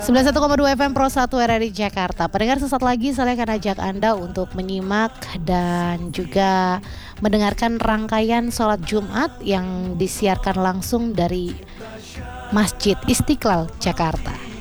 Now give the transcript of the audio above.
91,2 FM Pro 1 RRI Jakarta. Pendengar, sesaat lagi saya akan ajak Anda untuk menyimak dan juga mendengarkan rangkaian sholat Jumat yang disiarkan langsung dari Masjid Istiqlal Jakarta.